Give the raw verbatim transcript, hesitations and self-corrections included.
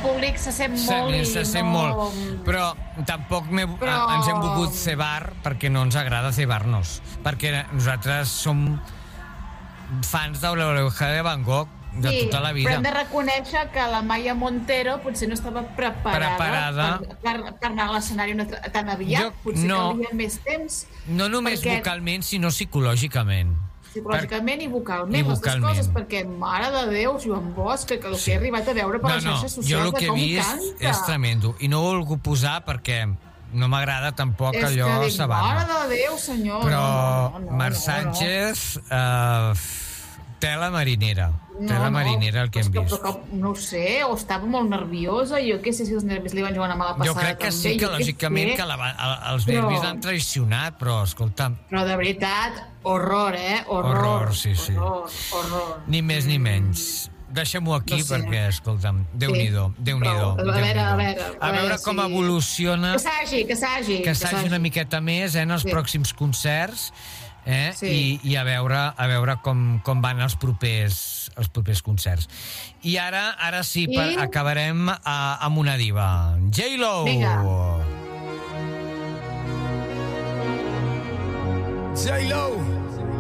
públic se sent molt se, i se sent no... molt, però tampoc però... ens hem volgut cebar perquè no ens agrada cebar-nos, perquè nosaltres som fans de l'Oreja de Van Gogh de sí, tota la vida. Però hem de reconèixer que la Maya Montero potser no estava preparada, preparada. Per, per, per anar a l'escenari tan aviat. Jo, potser no, calia més temps. No només perquè... vocalment, sinó psicològicament. Psicològicament per... i vocalment, I les vocalment. dues coses, perquè, mare de Déu, Joan Bosch, que, que el sí. que he arribat a veure per no, les xarxes socials, jo el que he vist canta. És tremendo, i no ho he volgut posar perquè no m'agrada tampoc és allò dic, sabar-me. Mare de Déu, senyor. Però no, no, no, Marc no, Sánchez... No. Uh, tela marinera, no, tela no, marinera el que hem vist. Però, però, no ho sé, o estava molt nerviosa, jo què sé si els nervis li van jugar una mala passada. Jo crec que també. sí, que jo lògicament que, que la, els nervis però... l'han traicionat, però escolta'm... Però de veritat, horror, eh? Horror, horror sí, sí. Horror, horror. Ni més ni menys. Deixem-ho aquí no sé. perquè, escolta'm, Déu-n'hi-do, sí. Déu-n'hi-do. A veure, a veure. A, a veure com sí. evoluciona... Que s'hagi, que s'hagi. Que s'hagi una miqueta més eh, en els sí. pròxims concerts. Eh? Sí. I, i a veure, a veure com, com van els propers, els propers concerts. I ara ara sí, I... per, acabarem a, amb una diva. J-Lo! Vinga. J-Lo!